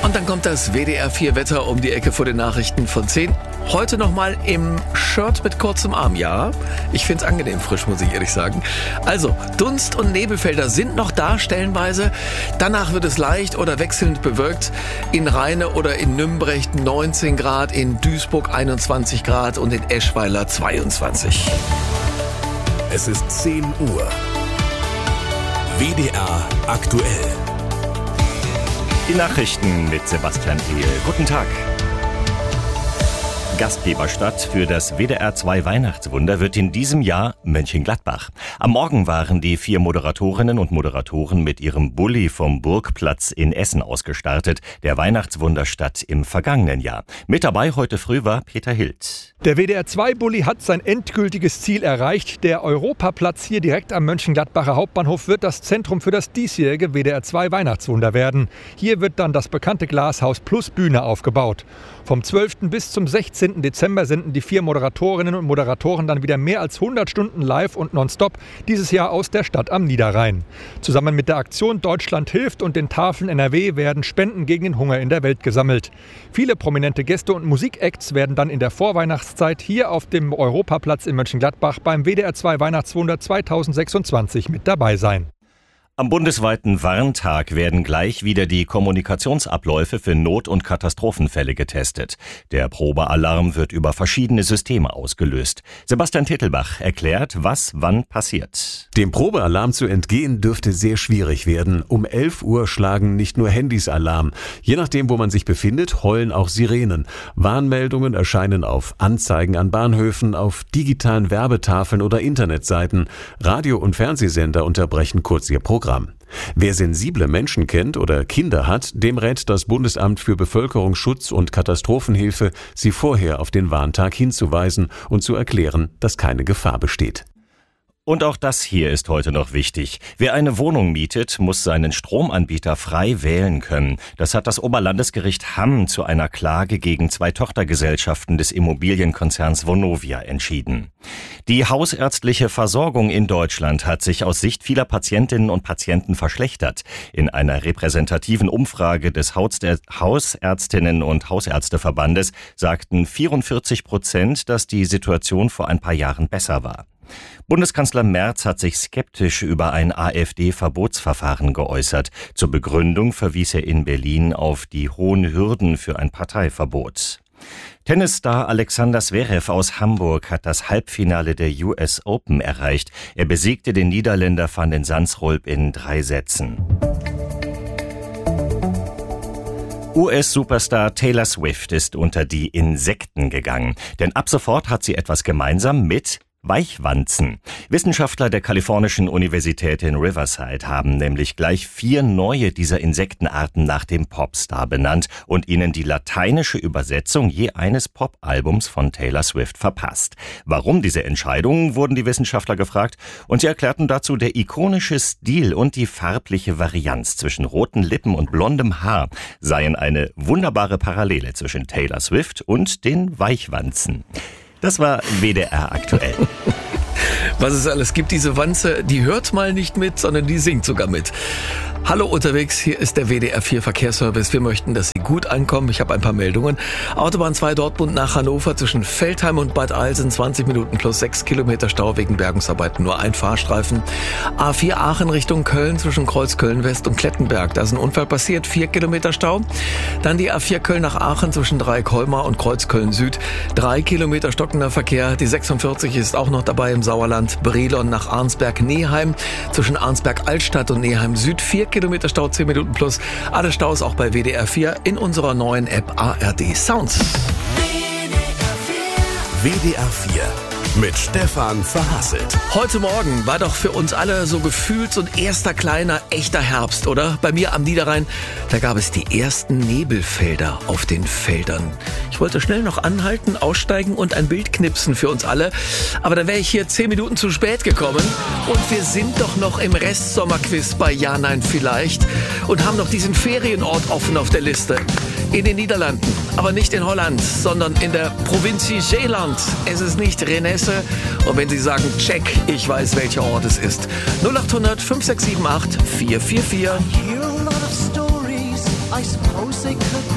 Und dann kommt das WDR 4 Wetter um die Ecke vor den Nachrichten von 10. Heute nochmal im Shirt mit kurzem Arm, ja. Ich find's angenehm frisch, muss ich ehrlich sagen. Also, Dunst- und Nebelfelder sind noch da, stellenweise. Danach wird es leicht oder wechselnd bewölkt. In Rheine oder in Nümbrecht 19 Grad, in Duisburg 21 Grad und in Eschweiler 22. Es ist 10 Uhr. WDR aktuell. Die Nachrichten mit Sebastian Thiel. Guten Tag. Gastgeberstadt für das WDR 2 Weihnachtswunder wird in diesem Jahr Mönchengladbach. Am Morgen waren die 4 Moderatorinnen und Moderatoren mit ihrem Bulli vom Burgplatz in Essen ausgestartet, der Weihnachtswunderstadt im vergangenen Jahr. Mit dabei heute früh war Peter Hild. Der WDR 2 Bulli hat sein endgültiges Ziel erreicht. Der Europaplatz hier direkt am Mönchengladbacher Hauptbahnhof wird das Zentrum für das diesjährige WDR 2 Weihnachtswunder werden. Hier wird dann das bekannte Glashaus plus Bühne aufgebaut. Vom 12. bis zum 16. Dezember senden die 4 Moderatorinnen und Moderatoren dann wieder mehr als 100 Stunden live und nonstop, dieses Jahr aus der Stadt am Niederrhein. Zusammen mit der Aktion Deutschland hilft und den Tafeln NRW werden Spenden gegen den Hunger in der Welt gesammelt. Viele prominente Gäste und Musikacts werden dann in der Vorweihnachtszeit hier auf dem Europaplatz in Mönchengladbach beim WDR 2 Weihnachtswunder 2026 mit dabei sein. Am bundesweiten Warntag werden gleich wieder die Kommunikationsabläufe für Not- und Katastrophenfälle getestet. Der Probealarm wird über verschiedene Systeme ausgelöst. Sebastian Tittelbach erklärt, was wann passiert. Dem Probealarm zu entgehen dürfte sehr schwierig werden. Um 11 Uhr schlagen nicht nur Handys Alarm. Je nachdem, wo man sich befindet, heulen auch Sirenen. Warnmeldungen erscheinen auf Anzeigen an Bahnhöfen, auf digitalen Werbetafeln oder Internetseiten. Radio- und Fernsehsender unterbrechen kurz ihr Programm. Wer sensible Menschen kennt oder Kinder hat, dem rät das Bundesamt für Bevölkerungsschutz und Katastrophenhilfe, sie vorher auf den Warntag hinzuweisen und zu erklären, dass keine Gefahr besteht. Und auch das hier ist heute noch wichtig. Wer eine Wohnung mietet, muss seinen Stromanbieter frei wählen können. Das hat das Oberlandesgericht Hamm zu einer Klage gegen 2 Tochtergesellschaften des Immobilienkonzerns Vonovia entschieden. Die hausärztliche Versorgung in Deutschland hat sich aus Sicht vieler Patientinnen und Patienten verschlechtert. In einer repräsentativen Umfrage des Hausärztinnen und Hausärzteverbandes sagten 44%, dass die Situation vor ein paar Jahren besser war. Bundeskanzler Merz hat sich skeptisch über ein AfD-Verbotsverfahren geäußert. Zur Begründung verwies er in Berlin auf die hohen Hürden für ein Parteiverbot. Tennisstar Alexander Zverev aus Hamburg hat das Halbfinale der US Open erreicht. Er besiegte den Niederländer Van den Zandschulp in 3 Sätzen. US-Superstar Taylor Swift ist unter die Insekten gegangen. Denn ab sofort hat sie etwas gemeinsam mit Weichwanzen. Wissenschaftler der kalifornischen Universität in Riverside haben nämlich gleich 4 neue dieser Insektenarten nach dem Popstar benannt und ihnen die lateinische Übersetzung je eines Popalbums von Taylor Swift verpasst. Warum diese Entscheidung, wurden die Wissenschaftler gefragt, und sie erklärten dazu, der ikonische Stil und die farbliche Varianz zwischen roten Lippen und blondem Haar seien eine wunderbare Parallele zwischen Taylor Swift und den Weichwanzen. Das war WDR aktuell. Was es alles gibt, diese Wanze, die hört mal nicht mit, sondern die singt sogar mit. Hallo unterwegs, hier ist der WDR 4 Verkehrsservice. Wir möchten, dass Sie gut ankommen. Ich habe ein paar Meldungen. Autobahn 2 Dortmund nach Hannover zwischen Veltheim und Bad Alsen 20 Minuten plus 6 Kilometer Stau wegen Bergungsarbeiten, nur ein Fahrstreifen. A4 Aachen Richtung Köln zwischen Kreuzköln West und Klettenberg. Da ist ein Unfall passiert, 4 Kilometer Stau. Dann die A4 Köln nach Aachen zwischen Dreieck-Holmar und Kreuzköln Süd. 3 Kilometer stockender Verkehr. Die 46 ist auch noch dabei im Sauerland. Brilon nach Arnsberg-Neheim zwischen Arnsberg-Altstadt und Neheim Süd. 4 Kilometer Stau, 10 Minuten plus. Alle Staus auch bei WDR 4 in unserer neuen App ARD Sounds. WDR 4 mit Stefan Verhasselt. Heute Morgen war doch für uns alle so gefühlt so ein erster kleiner, echter Herbst, oder? Bei mir am Niederrhein, da gab es die ersten Nebelfelder auf den Feldern. Ich wollte schnell noch anhalten, aussteigen und ein Bild knipsen für uns alle. Aber da wäre ich hier 10 Minuten zu spät gekommen. Und wir sind doch noch im Restsommerquiz bei Ja, Nein, Vielleicht. Und haben noch diesen Ferienort offen auf der Liste. In den Niederlanden, aber nicht in Holland, sondern in der Provincie Zeeland. Es ist nicht Renesse. Und wenn Sie sagen, check, ich weiß, welcher Ort es ist. 0800 5678 444. I suppose they could